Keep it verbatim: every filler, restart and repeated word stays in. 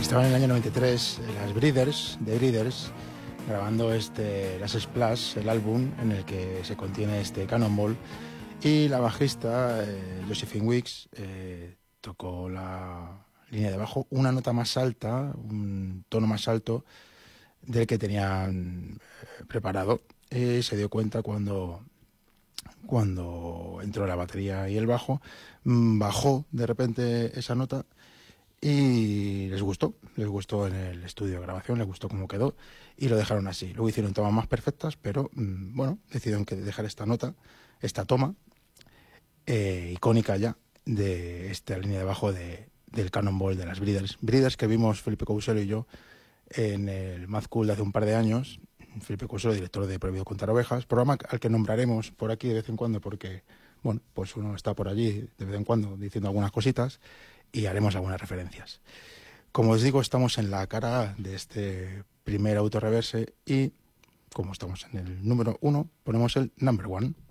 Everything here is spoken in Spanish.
Estaba en el año noventa y tres eh, las Breeders, The Breeders, grabando este Las Splash, el álbum en el que se contiene este Cannonball, y la bajista eh, Josephine Weeks eh, tocó la línea de bajo una nota más alta, un tono más alto del que tenían eh, preparado. Y se dio cuenta cuando, cuando entró la batería y el bajo, mm, bajó de repente esa nota. Y les gustó, les gustó en el estudio de grabación, les gustó cómo quedó y lo dejaron así. Luego hicieron tomas más perfectas, pero mmm, bueno, decidieron que dejar esta nota, esta toma eh, icónica ya de esta línea de bajo de, del Cannonball de las Breeders. Breeders que vimos Felipe Couselo y yo en el Mad Cool de hace un par de años. Felipe Couselo, director de Prohibido Contar Ovejas, programa al que nombraremos por aquí de vez en cuando porque, bueno, pues uno está por allí de vez en cuando diciendo algunas cositas y haremos algunas referencias. Como os digo, estamos en la cara A de este primer autorreverse y, como estamos en el número uno, ponemos el number one.